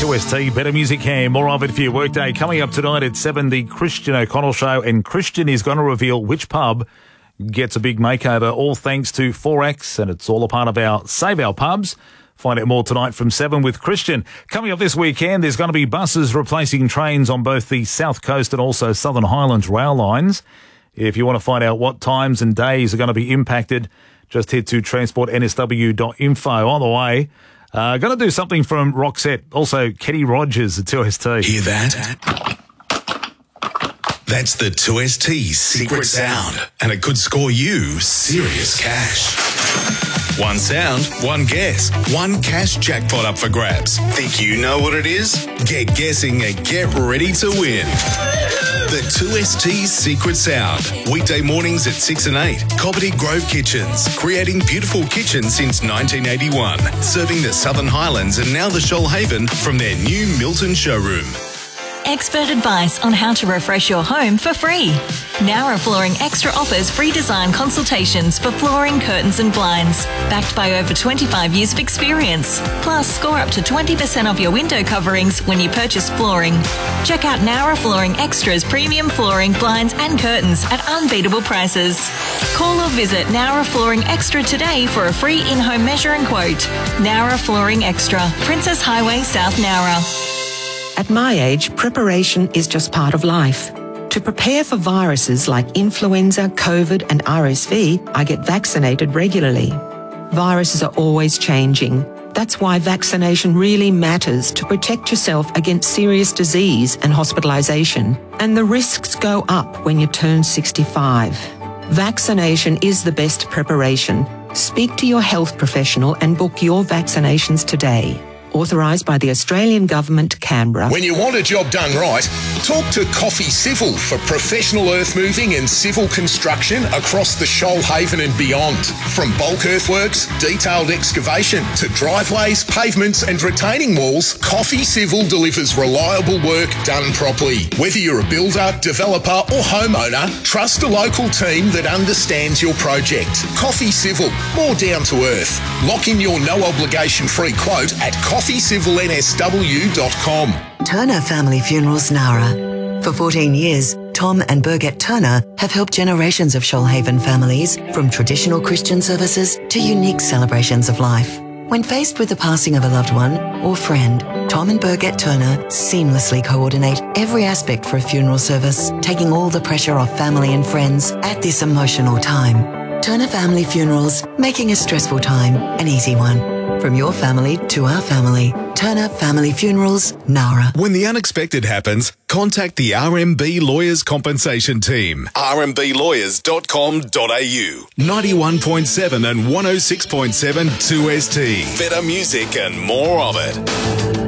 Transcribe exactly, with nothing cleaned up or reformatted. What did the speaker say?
two S T, better music here, more of it for your workday. Coming up tonight at seven, the Christian O'Connell Show, and Christian is going to reveal which pub gets a big makeover, all thanks to Forex, and it's all a part of our Save Our Pubs. Find out more tonight from seven with Christian. Coming up this weekend, there's going to be buses replacing trains on both the South Coast and also Southern Highlands rail lines. If you want to find out what times and days are going to be impacted, just head to transport n s w dot info. On the way, uh, going to do something from Roxette, also Kenny Rogers at two S T. Hear that? That's the two S T's secret sound, and it could score you serious cash. One sound, one guess, one cash jackpot up for grabs. Think you know what it is? Get guessing and get ready to win. The two S T's secret sound. Weekday mornings at six and eight. Cobbitty Grove Kitchens. Creating beautiful kitchens since nineteen eighty-one. Serving the Southern Highlands and now the Shoalhaven from their new Milton showroom. Expert advice on how to refresh your home for free. Nara Flooring Extra offers free design consultations for flooring, curtains and blinds, backed by over twenty-five years of experience. Plus, score up to twenty percent off your window coverings when you purchase flooring. Check out Nara Flooring Extra's premium flooring, blinds and curtains at unbeatable prices. Call or visit Nara Flooring Extra today for a free in-home measure and quote. Nara Flooring Extra, Princess Highway, South Nowra. At my age, preparation is just part of life. To prepare for viruses like influenza, COVID and R S V, I get vaccinated regularly. Viruses are always changing. That's why vaccination really matters to protect yourself against serious disease and hospitalisation. And the risks go up when you turn sixty-five. Vaccination is the best preparation. Speak to your health professional and book your vaccinations today. Authorised by the Australian Government, Canberra. When you want a job done right, talk to Coffee Civil for professional earth moving and civil construction across the Shoalhaven and beyond. From bulk earthworks, detailed excavation to driveways, pavements and retaining walls, Coffee Civil delivers reliable work done properly. Whether you're a builder, developer or homeowner, trust a local team that understands your project. Coffee Civil, more down to earth. Lock in your no obligation free quote at coffee civil n s w dot com. Turner Family Funerals Nowra. For fourteen years, Tom and Birgit Turner have helped generations of Shoalhaven families, from traditional Christian services to unique celebrations of life. When faced with the passing of a loved one or friend, Tom and Birgit Turner seamlessly coordinate every aspect for a funeral service, taking all the pressure off family and friends at this emotional time. Turner Family Funerals, making a stressful time an easy one. From your family to our family, Turner Family Funerals, Nowra. When the unexpected happens, contact the R M B Lawyers Compensation Team. r m b lawyers dot com dot a u. ninety-one point seven and one oh six point seven two S T. Better music and more of it.